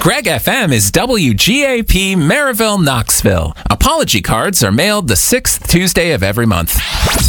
Greg FM is WGAP Maryville, Knoxville. Apology cards are mailed the 6th Tuesday of every month.